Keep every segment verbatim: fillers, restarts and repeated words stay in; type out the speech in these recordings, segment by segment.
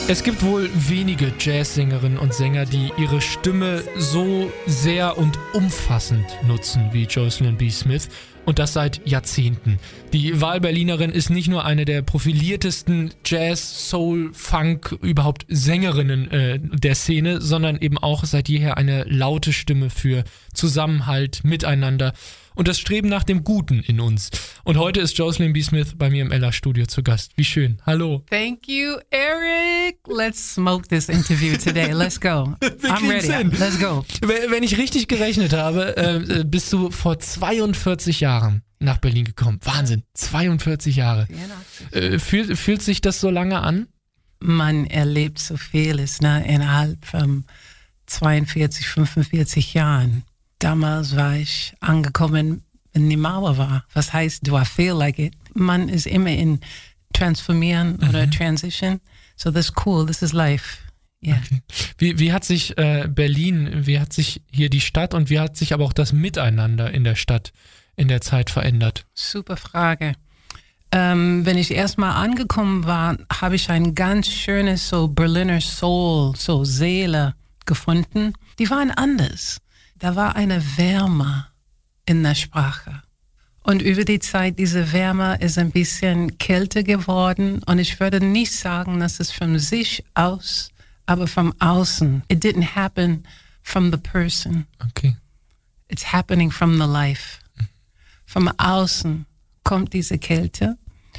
Es gibt wohl wenige Jazzsängerinnen und Sänger, die ihre Stimme so sehr und umfassend nutzen wie Jocelyn B. Smith. Und das seit Jahrzehnten. Die Wahlberlinerin ist nicht nur eine der profiliertesten Jazz-, Soul-, Funk-, überhaupt Sängerinnen äh, der Szene, sondern eben auch seit jeher eine laute Stimme für Zusammenhalt, Miteinander und das Streben nach dem Guten in uns. Und heute ist Jocelyn B. Smith bei mir im Ella-Studio zu Gast. Wie schön. Hallo. Thank you, Eric. Let's smoke this interview today. Let's go. I'm ready. Hin. Let's go. Wenn ich richtig gerechnet habe, äh, bist du vor zweiundvierzig Jahren nach Berlin gekommen. Wahnsinn, zweiundvierzig Jahre. Äh, fühlt, fühlt sich das so lange an? Man erlebt so vieles, ne, innerhalb von zweiundvierzig, fünfundvierzig Jahren. Damals war ich angekommen, wenn die Mauer war. Was heißt, do I feel like it? Man ist immer in Transformieren mhm. oder Transition. So that's cool, this is life. Yeah. Okay. Wie, wie hat sich äh, Berlin, wie hat sich hier die Stadt und wie hat sich aber auch das Miteinander in der Stadt in der Zeit verändert? Super Frage. Ähm, wenn ich erstmal angekommen war, habe ich ein ganz schönes so Berliner Soul, so Seele gefunden. Die waren anders. Da war eine Wärme in der Sprache. Und über die Zeit, diese Wärme ist ein bisschen kälter geworden. Und ich würde nicht sagen, dass es von sich aus, aber vom Außen. It didn't happen from the person. Okay. It's happening from the life. Vom Außen kommt diese Kälte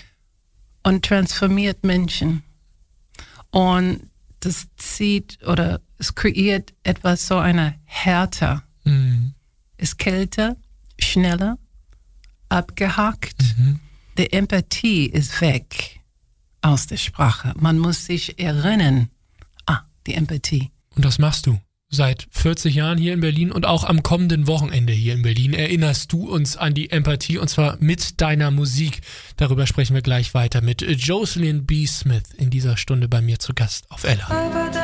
und transformiert Menschen. Und das zieht oder es kreiert etwas so eine Härte. Mhm. Ist kälter, schneller, abgehackt. Mhm. Die Empathie ist weg aus der Sprache. Man muss sich erinnern, ah, die Empathie. Und das machst du seit vierzig Jahren hier in Berlin und auch am kommenden Wochenende hier in Berlin erinnerst du uns an die Empathie und zwar mit deiner Musik. Darüber sprechen wir gleich weiter mit Jocelyn B. Smith in dieser Stunde bei mir zu Gast auf Ella.